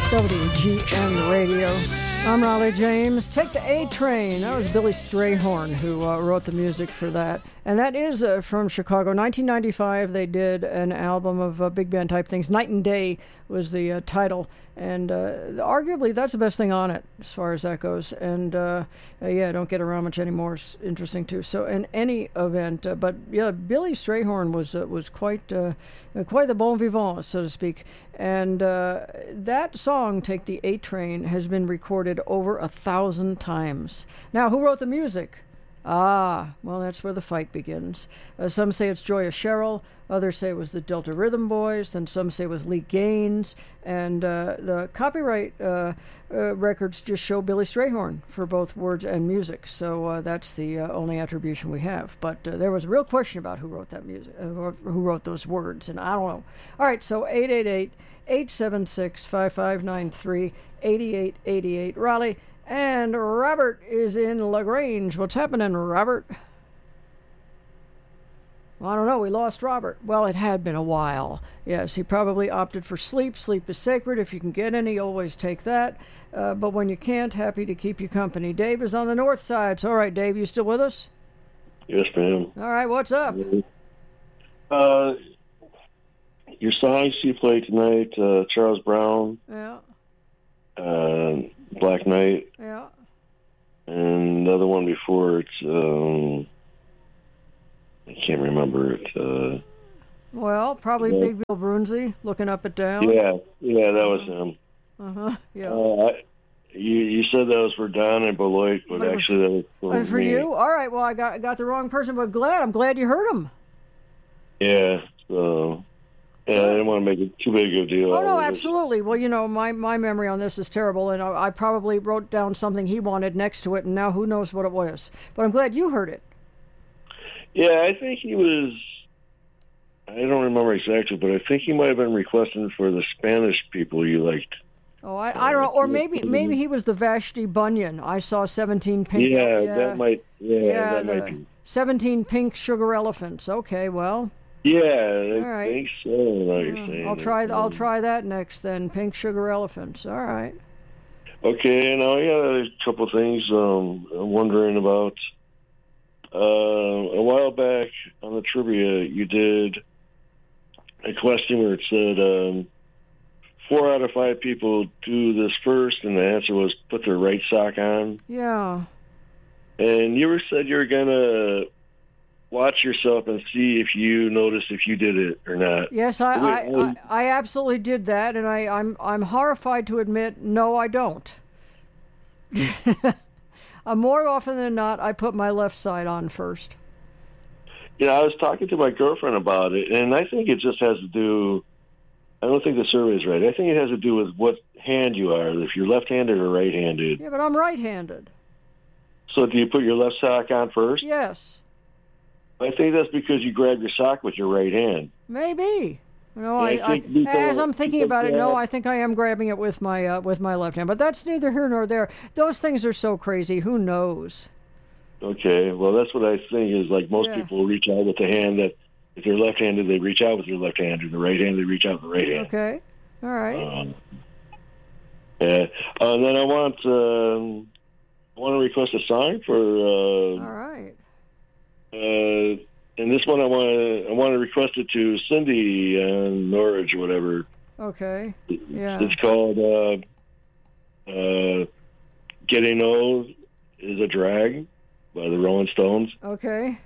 WGN Radio. I'm Raleigh James. Take the A Train. That was Billy Strayhorn who wrote the music for that. And that is from Chicago. 1995, they did an album of big band type things. Night and Day was the title. And arguably, that's the best thing on it, as far as that goes. And yeah, don't get around much anymore. It's interesting, too. So, in any event, but yeah, Billy Strayhorn was quite the bon vivant, so to speak. And that song, Take the A Train, has been recorded over 1,000 times. Now, who wrote the music? Well, that's where the fight begins. Some say it's Joya Sherrill, others say it was the Delta Rhythm Boys, then some say it was Lee Gaines, and the copyright records just show Billy Strayhorn for both words and music, so that's the only attribution we have. But there was a real question about who wrote that music, who wrote those words, and I don't know. All right, so 888-876-5593, 8888, Raleigh. And Robert is in LaGrange. What's happening, Robert? Well, I don't know. We lost Robert. Well, it had been a while. Yes, he probably opted for sleep. Sleep is sacred. If you can get any, always take that. But when you can't, happy to keep you company. Dave is on the north side. So, all right, Dave, you still with us? Yes, ma'am. All right, what's up? Your songs you played tonight, Charles Brown. Yeah. Black Knight. Yeah. And another one before it, I can't remember it. Well, probably Big Bill Brunzi, Looking Up and Down. Yeah, that was him. Uh-huh, yeah. You said that was for Don and Beloit, but actually that was for me. you? All right, well, I got the wrong person, but I'm glad you heard him. Yeah, so... Yeah, I didn't want to make it too big of a deal. Oh, no, absolutely. Well, you know, my memory on this is terrible, and I probably wrote down something he wanted next to it, and now who knows what it was. But I'm glad you heard it. Yeah, I think he was... I don't remember exactly, but I think he might have been requesting for the Spanish people you liked. Oh, I don't know. Or maybe he was the Vashti Bunyan. I saw 17 pink... Yeah, that might be. 17 pink sugar elephants. Okay, well... Yeah, all right. I think so. What you're saying. I'll try that next then. Pink sugar elephants. All right. Okay, now I got a couple of things I'm wondering about. A while back on the trivia, you did a question where it said 4 out of 5 people do this first, and the answer was put their right sock on. Yeah. And you said you were gonna watch yourself and see if you noticed if you did it or not. Yes, I absolutely did that, and I'm horrified to admit, no, I don't. More often than not, I put my left side on first. Yeah, I was talking to my girlfriend about it, and I think it just has to do... I don't think the survey is right. I think it has to do with what hand you are, if you're left-handed or right-handed. Yeah, but I'm right-handed. So do you put your left sock on first? Yes. I think that's because you grab your sock with your right hand. Maybe. No, as I'm thinking about it, no, I think I am grabbing it with my left hand. But that's neither here nor there. Those things are so crazy. Who knows? Okay, well, that's what I think is like most people reach out with the hand that if they're left-handed, they reach out with their left hand, or the right hand, they reach out with the right hand. Okay, all right. Yeah, and then I want to request a song for. All right. And this one I want to request it to Cindy Norwich or whatever. Okay. Yeah. It's called "Getting Old Is a Drag" by the Rolling Stones. Okay.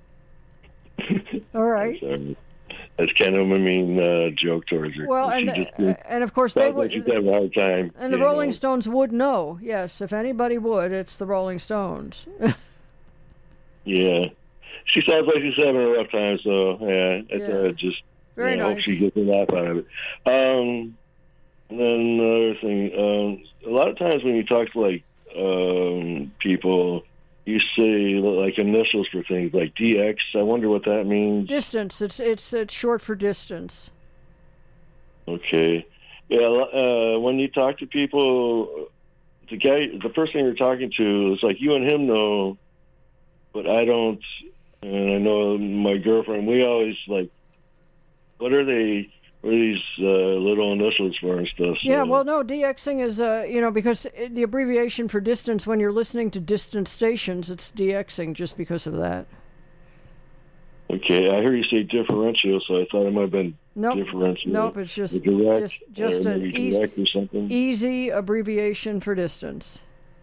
All right. That's kind of a mean joke towards her. Well, and of course they would. She'd have a hard time. And the Rolling Stones would know. Yes, if anybody would, it's the Rolling Stones. Yeah. She sounds like she's having a rough time, so I just very nice. Hope she gets a laugh out of it. And then another thing, a lot of times when you talk to like people, you say like initials for things like DX. I wonder what that means. Distance. It's short for distance. Okay. Yeah. When you talk to people, the person you're talking to, it's like you and him know, but I don't. And I know my girlfriend, we always like, what are they what are these little initials for and stuff? So. Yeah, well, no, DXing is, because the abbreviation for distance, when you're listening to distant stations, it's DXing just because of that. Okay, I heard you say differential, so I thought it might have been differential. Nope, it's just direct, just an direct or something. Easy abbreviation for distance.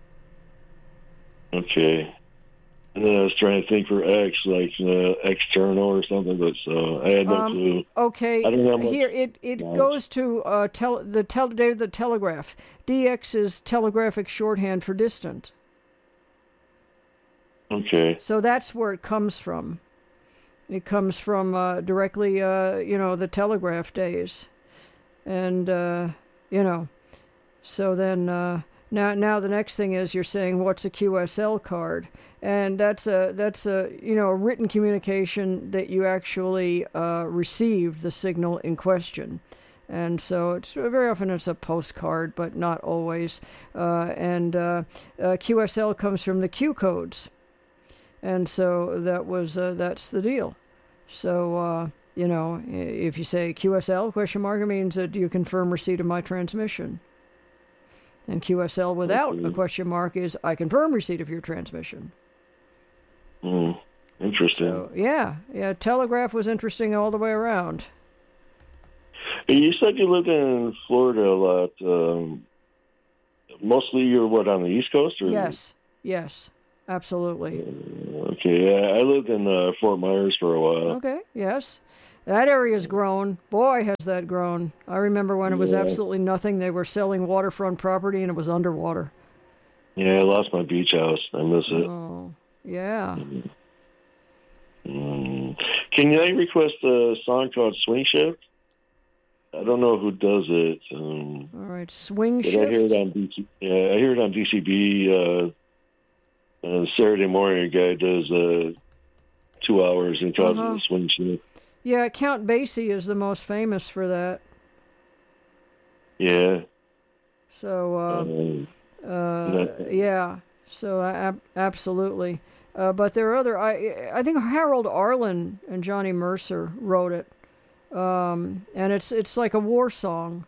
Okay. And then I was trying to think for X, like external or something, but so I had no clue. Okay, I don't know much here it goes to the telegraph. DX is telegraphic shorthand for distant. Okay. So that's where it comes from. It comes from directly, the telegraph days, and So then now the next thing is you're saying what's a QSL card, and that's a written communication that you actually received the signal in question. And so it's very often it's a postcard, but not always. QSL comes from the Q codes. And so that's the deal. So, if you say QSL, it means that you confirm receipt of my transmission. And QSL without a question mark is I confirm receipt of your transmission. Interesting. So, yeah, telegraph was interesting all the way around. You said you lived in Florida a lot. Mostly you're on the East Coast? Or? Yes. Absolutely. Okay, I lived in Fort Myers for a while. Okay, yes. That area's grown. Boy, has that grown. I remember when it was absolutely nothing. They were selling waterfront property and it was underwater. Yeah, I lost my beach house. I miss it. Oh, yeah. Can I request a song called Swing Shift? I don't know who does it. All right, Swing Shift. I hear it on I hear it on DCB. Saturday morning, a guy does 2 hours and calls it a swing shift. Yeah, Count Basie is the most famous for that. Yeah. So, yeah. So, absolutely. But there are other. I think Harold Arlen and Johnny Mercer wrote it, and it's like a war song.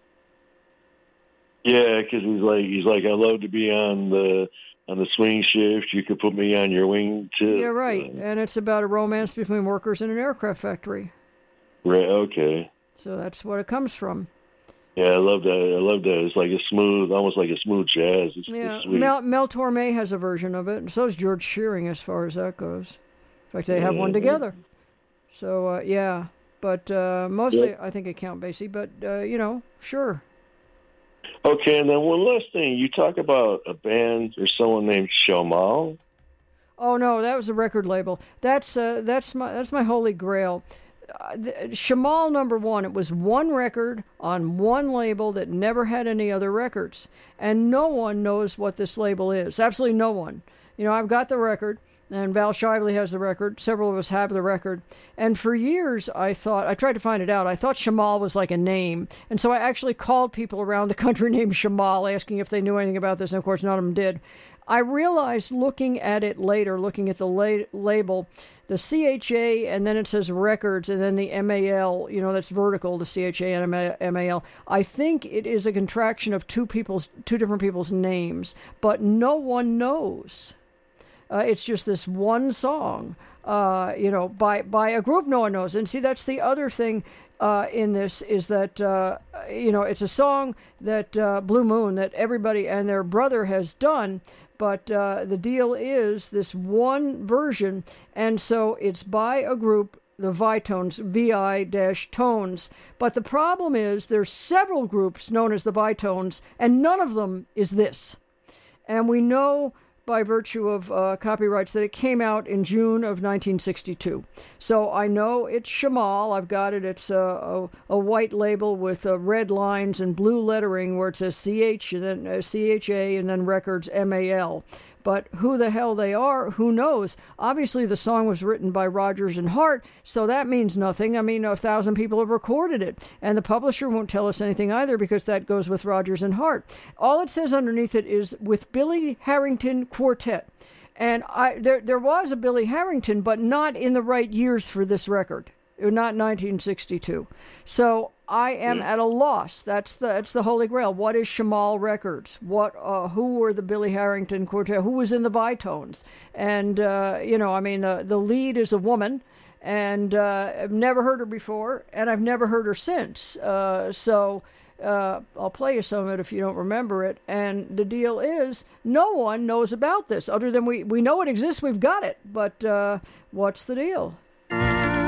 Yeah, because he's like I love to be on the swing shift. You could put me on your wing too. Yeah, right. And it's about a romance between workers in an aircraft factory. Right. Okay. So that's what it comes from. Yeah, I love that. It's like almost like a smooth jazz. It's sweet. Mel Torme has a version of it, and so does George Shearing as far as that goes. In fact, they have one together. So, yeah. But mostly I think it Count Basie, but, sure. Okay, and then one last thing. You talk about a band or someone named Shamal. Oh no, that was a record label. That's my holy grail. Shamal #1. It was one record on one label that never had any other records, and no one knows what this label is. Absolutely no one. I've got the record. And Val Shively has the record. Several of us have the record. And for years, I tried to find it out. I thought Shamal was like a name. And so I actually called people around the country named Shamal, asking if they knew anything about this. And of course, none of them did. I realized looking at it later, looking at the label, the CHA, and then it says records, and then the MAL, that's vertical, the CHA and MAL. I think it is a contraction of two different people's names, but no one knows. It's just this one song, by a group no one knows. And see, that's the other thing in this is that, it's a song that Blue Moon, that everybody and their brother has done. But the deal is this one version. And so it's by a group, the Vitones, VI-Tones. But the problem is there's several groups known as the Vitones, and none of them is this. And we know by virtue of copyrights that it came out in June of 1962. So I know it's Shamal. I've got it. It's a white label with red lines and blue lettering where it says CH and then CHA and then records MAL. But who the hell they are, who knows? Obviously, the song was written by Rodgers and Hart, so that means nothing. I mean, 1,000 people have recorded it, and the publisher won't tell us anything either because that goes with Rodgers and Hart. All it says underneath it is with Billy Harrington Quartet. And there was a Billy Harrington, but not in the right years for this record. Not 1962. So I am at a loss. That's the Holy Grail. What is Shamal Records? Who were the Billy Harrington Quartet? Who was in the Vitones? And the lead is a woman, and I've never heard her before, and I've never heard her since. I'll play you some of it if you don't remember it. And the deal is, no one knows about this other than we know it exists. We've got it, but what's the deal?